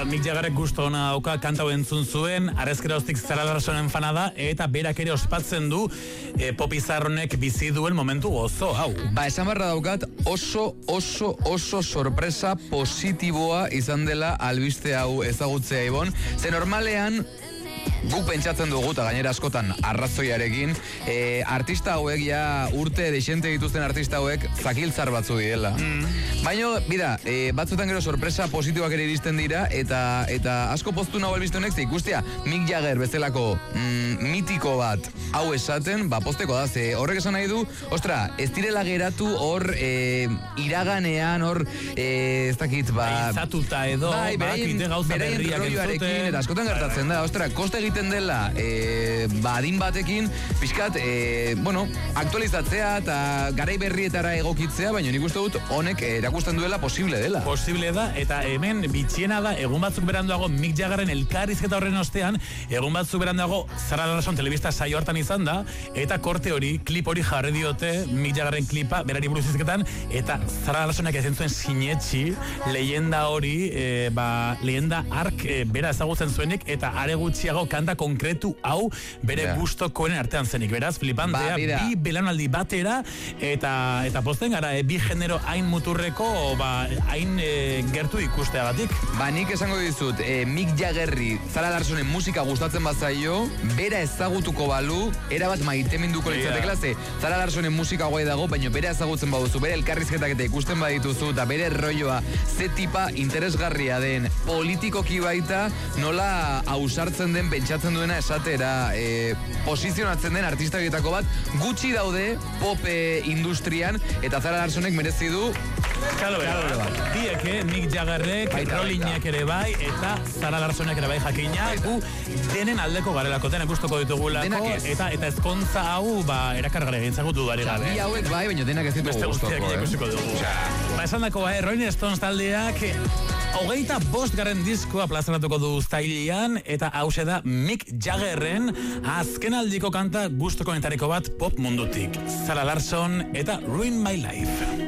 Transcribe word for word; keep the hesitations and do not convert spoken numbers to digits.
Mick Jaggerrek gusto ona dauka kanta hau entzun zuen, arezkeroztik Zara Larsonen fana da, eta berak ere ospatzen du e, pop izarronek bizi duen momentu gozo hau. Ba, esan barra daukat oso, oso, oso sorpresa positiboa izan dela albiste hau ezagutzea, Ibon. Ze normalean guk pentsatzen dugu, eta gainera askotan arrazoiarekin, e, artista hauek ja urte desente dituzten artista hauek zakiltzar batzu direla. Mm. Baina, bida, e, batzutan gero sorpresa positiboak ere iristen dira, eta eta asko poztu nahu albiste honek, ze ikustea Mick Jagger bezalako mm, mitiko bat hau esaten, ba, posteko da, ze horrek esan nahi du, ostra, ez direla geratu hor e, iraganean, hor, e, ez dakit, ba... Aizatuta edo, bai, bakite gauza berriak entzuten. Eta askotan gertatzen da, ostra, koste egiten dela, e, ba, adin batekin, pixkat, e, bueno, aktualizatzea eta garai berrietara egokitzea, baina nik uste dut honek erakusten duela posible dela. Posible da, eta hemen bitxiena da, egun batzuk beranduago Mick Jaggerren elkarrizketa horren ostean, egun batzuk beranduago Zara Larson telebista saio hartan izan da, eta korte hori, klip hori jarri diote Mick Jaggerren klipa, berari buruz izketan, eta Zara Larsonek ezen zuen sinetxi, leyenda hori, e, ba, leyenda ark e, bera ezagutzen zuenik, eta are gutxiago kanta konkretu hau bere yeah. gustokoen artean zenik. Beraz, flipantea, ba, bi belanaldi batera, eta eta posten gara, e, bi genero hain muturreko, ba, hain e, gertu ikusteagatik. Ba, nik esango dizut, e, Mick Jaggerri Zara Larsonen musika gustatzen bazaio, bera ezagutuko balu, erabat maiteminduko litzatekela, ze Zara Larsonen musika guai dago, baina bera ezagutzen baduzu, bere elkarrizketak eta ikusten badituzu, eta bere rolloa ze tipa interesgarria den, politikoki baita, nola ausartzen den, pentsatzen duena esatera, e, posizionatzen den artista horietako bat, gutxi daude pop e, industrian, eta Zara Larsonek merezi du Kalo bera, dieke, Mick Jaggerrek, Rollinek ere bai, eta Zara Larsonek ere bai jakina, gu denen aldeko garelako, denak gustoko ditugulako, eta eta ezkontza hau, ba, erakargare gintzagutu dudari gabe. Bi hauek bai, baina denak ez ditugu gustoko. Beste guztiak dugu. Ba, esan dako, eh, Rolling Stones taldeak, hogeita bost garen diskoa plazaratuko du uztailean, eta hause da Mick Jaggerren azken aldiko kanta gustoko netariko bat pop mundutik. Zara Larson eta Ruin My Life.